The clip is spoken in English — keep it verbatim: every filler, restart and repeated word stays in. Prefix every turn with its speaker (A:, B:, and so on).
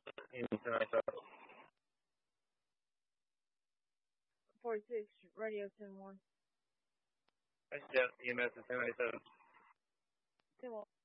A: E M S seventy-seven.
B: forty-six, radio ten one.
A: That's Jeff, E M S seventy-seven.
B: ten one.